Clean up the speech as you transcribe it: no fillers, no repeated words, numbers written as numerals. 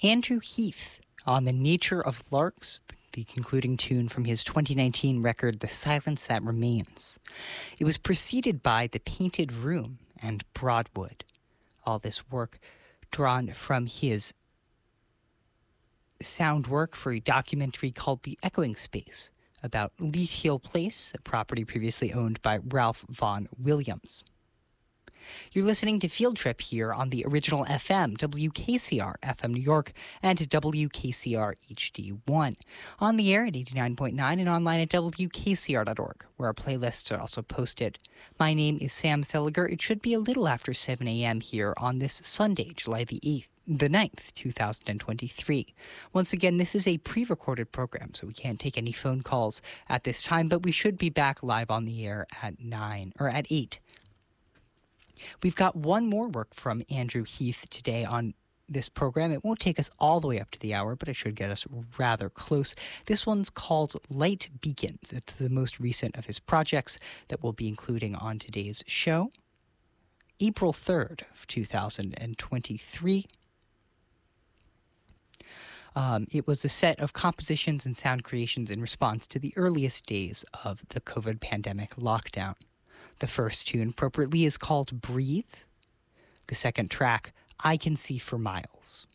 Andrew Heath on The Nature of Larks, the concluding tune from his 2019 record, The Silence That Remains. It was preceded by The Painted Room and Broadwood. All this work drawn from his sound work for a documentary called The Echoing Space about Leith Hill Place, a property previously owned by Ralph Vaughan Williams. You're listening to Field Trip here on the original FM, WKCR FM New York, and WKCR HD1. On the air at 89.9 and online at WKCR.org, where our playlists are also posted. My name is Sam Seliger. It should be a little after 7 a.m. here on this Sunday, July the 9th, 2023. Once again, this is a pre-recorded program, so we can't take any phone calls at this time, but we should be back live on the air at 8. We've got one more work from Andrew Heath today on this program. It won't take us all the way up to the hour, but it should get us rather close. This one's called Light Beacons. It's the most recent of his projects that we'll be including on today's show. April 3rd of 2023. It was a set of compositions and sound creations in response to the earliest days of the COVID pandemic lockdown. The first tune, appropriately, is called Breathe. The second track, I Can See for Miles.